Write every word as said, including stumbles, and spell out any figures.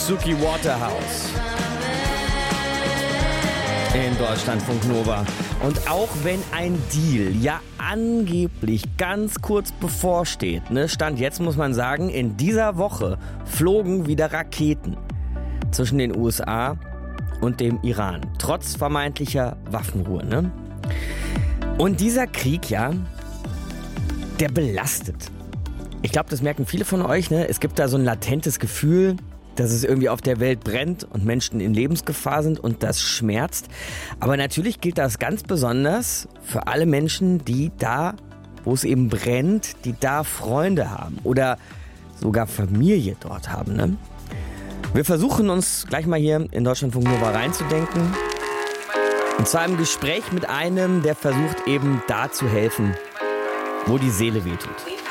Suki Waterhouse. In Deutschlandfunk Nova. Und auch wenn ein Deal ja angeblich ganz kurz bevorsteht, ne, Stand jetzt muss man sagen, in dieser Woche flogen wieder Raketen zwischen den U S A und dem Iran. Trotz vermeintlicher Waffenruhe. Ne? Und dieser Krieg, ja, der belastet. Ich glaube, das merken viele von euch. Ne? Es gibt da so ein latentes Gefühl, dass es irgendwie auf der Welt brennt und Menschen in Lebensgefahr sind und das schmerzt. Aber natürlich gilt das ganz besonders für alle Menschen, die da, wo es eben brennt, die da Freunde haben oder sogar Familie dort haben. Ne? Wir versuchen uns gleich mal hier in Deutschlandfunk Nova reinzudenken. Und zwar im Gespräch mit einem, der versucht eben da zu helfen, wo die Seele wehtut.